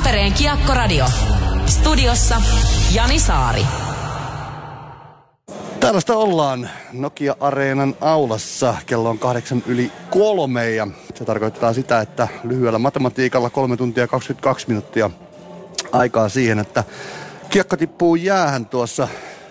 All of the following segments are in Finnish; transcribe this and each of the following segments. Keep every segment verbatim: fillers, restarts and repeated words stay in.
Tampereen Kiekkoradio. Studiossa Jani Saari. Tällaista ollaan Nokia-areenan aulassa. Kello on kahdeksan yli kolme ja se tarkoittaa sitä, että lyhyellä matematiikalla kolme tuntia kaksikymmentäkaksi minuuttia aikaa siihen, että kiekko tippuu jäähän tuossa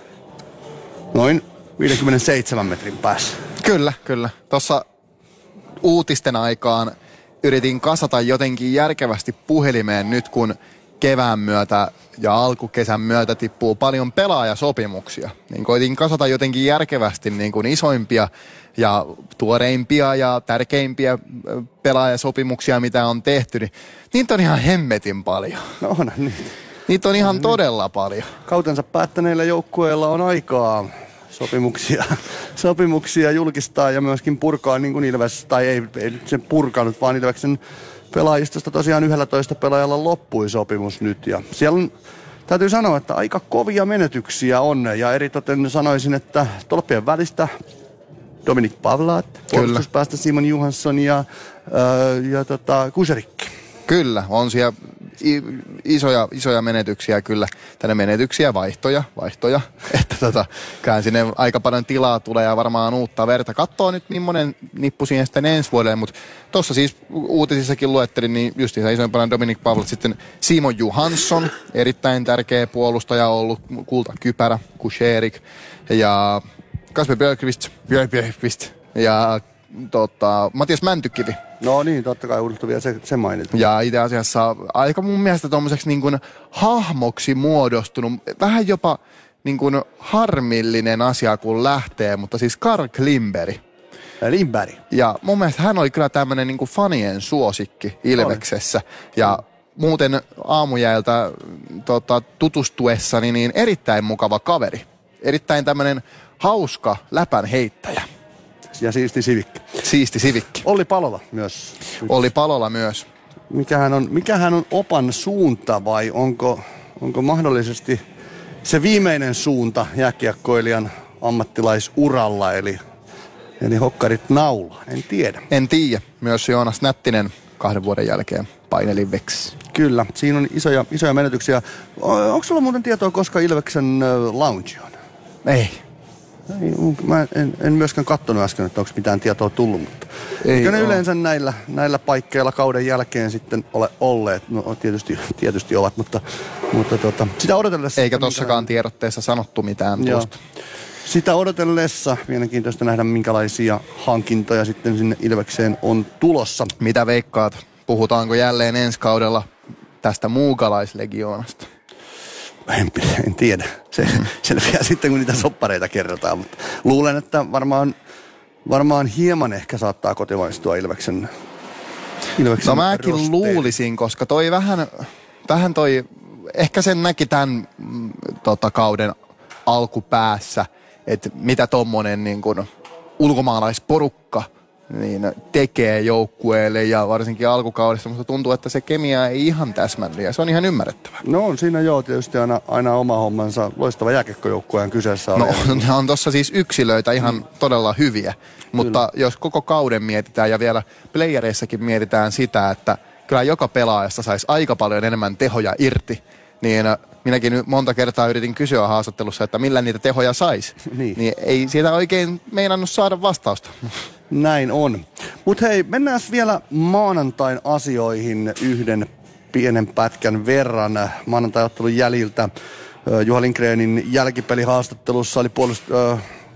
noin viisikymmentäseitsemän metrin päässä. Kyllä, kyllä. Tuossa uutisten aikaan yritin kasata jotenkin järkevästi puhelimeen nyt, kun kevään myötä ja alkukesän myötä tippuu paljon pelaajasopimuksia. Niin koitin kasata jotenkin järkevästi niin kuin isoimpia ja tuoreimpia ja tärkeimpiä pelaajasopimuksia, mitä on tehty. Niin niitä on ihan hemmetin paljon. No on niin. Niitä on ihan todella paljon. Kautensa päättäneillä joukkueilla on aikaa sopimuksia, sopimuksia julkistaa ja myöskin purkaa niin kuin Ilves, tai ei, ei sen purkanut, vaan Ilveksen pelaajistosta tosiaan yksitoista pelaajalla loppui sopimus nyt. Ja siellä on, täytyy sanoa, että aika kovia menetyksiä on. Ja eritoten sanoisin, että tolppien välistä Dominik Pavlat, puolustuspäästä Simon Johansson ja, äh, ja tota, Kuserik. Kyllä, on siellä isoja, isoja menetyksiä kyllä. Tänne menetyksiä, vaihtoja, vaihtoja. Että tota, kään sinne aika paljon tilaa tulee ja varmaan uutta verta. Katsoo nyt millainen nippu siihen sitten ensi vuodelle, mutta tuossa siis uutisissakin luettelin, niin justiinsa isoimpana Dominik Pavlat, sitten Simon Johansson, erittäin tärkeä puolustaja ollut, kultakypärä, Kuserik ja Kasper Björkqvist, Björkqvist ja tota, Matias Mäntykivi. No niin, totta kai uudistui vielä se, se mainita. Ja itse asiassa aika mun mielestä tommoseksi niin kuin hahmoksi muodostunut, vähän jopa niin kuin harmillinen asia kun lähtee, mutta siis Carl Klimberg. Lindberg. Ja mun mielestä hän oli kyllä tämmönen niin kuin fanien suosikki Ilveksessä. Oli. Ja muuten aamujäältä tota, tutustuessani niin erittäin mukava kaveri. Erittäin tämmönen hauska läpän heittäjä. Ja siisti sivikki. Siisti sivikki. Olli Palola myös. Olli Palola myös. Mikähän on, mikähän on opan suunta vai onko, onko mahdollisesti se viimeinen suunta jääkiekkoilijan ammattilaisuralla, eli, eli hokkarit naulaan? En tiedä. En tiedä. Myös Joonas Nättinen kahden vuoden jälkeen paineli veksi. Kyllä, siinä on isoja, isoja menetyksiä. Onko sulla muuten tietoa, koska Ilveksen lounge on? Ei. Ei, mä en, en myöskään katsonut äsken, että onko mitään tietoa tullut, mutta eikö ne ole yleensä näillä, näillä paikkeilla kauden jälkeen sitten ole olleet? No tietysti, tietysti ovat, mutta, mutta tota, sitä odotellessa... Eikä tossakaan tiedotteessa sanottu mitään tuosta. Sitä odotellessa mielenkiintoista nähdä, minkälaisia hankintoja sitten sinne Ilvekseen on tulossa. Mitä veikkaat? Puhutaanko jälleen ensi kaudella tästä muukalaislegioonasta? En, en tiedä. Se selviää sitten, kun niitä soppareita kerrotaan, mutta luulen, että varmaan, varmaan hieman ehkä saattaa kotimaistua Ilveksen, Ilveksen No mäkin rosteeri. luulisin, koska toi vähän, vähän toi, ehkä sen näki tämän mm, tota, kauden alkupäässä, että mitä tommonen niin kun ulkomaalaisporukka niin tekee joukkueelle ja varsinkin alkukaudessa, mutta tuntuu, että se kemia ei ihan täsmälleen ja se on ihan ymmärrettävä. No on siinä joo, tietysti aina, aina oma hommansa. Loistava jääkiekkojoukkueen kyseessä on. No ne on tossa siis yksilöitä ihan mm. todella hyviä, mutta kyllä. Jos koko kauden mietitään ja vielä playereissakin mietitään sitä, että kyllä joka pelaajasta saisi aika paljon enemmän tehoja irti, niin minäkin nyt monta kertaa yritin kysyä haastattelussa, että millä niitä tehoja saisi. Niin. Niin ei siitä oikein meinannut saada vastausta. Näin on. Mutta hei, mennään vielä maanantain asioihin yhden pienen pätkän verran. Maanantai-ottelun jäljiltä Juha Lindgrenin jälkipelihaastattelussa oli puolust... Äh,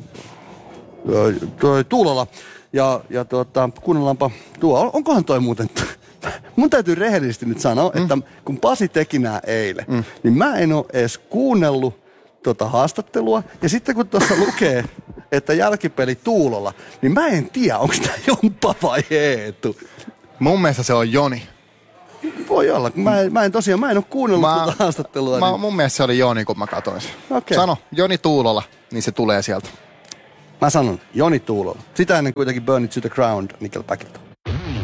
äh, Tuulola. Ja, ja tuota, kuunnellaanpa tuo. Onkohan toi muuten... Mun täytyy rehellisesti nyt sanoa, mm. että kun Pasi teki nää eilen, mm. niin mä en oo edes kuunnellut tota haastattelua. Ja sitten kun tuossa lukee, että jälkipeli Tuulolla, niin mä en tiedä, onko tää Jomppa vai Eetu. Mun mielestä se on Joni. Voi olla, mä en, mä en tosiaan, mä en oo kuunnellut mä, tuota haastattelua. Mä, niin... Mun mielestä se oli Joni, kun mä katsoin sen. Okay. Sano, Joni Tuulola, niin se tulee sieltä. Mä sanon, Joni Tuulola. Sitä ennen kuitenkin Burn It to the Ground, Nickelbackilta.